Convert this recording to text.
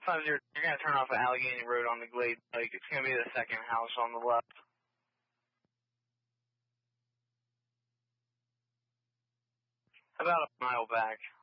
50, you're going to turn off at Allegheny Road on the Glade Pike. It's going to be the second house on the left. About a mile back.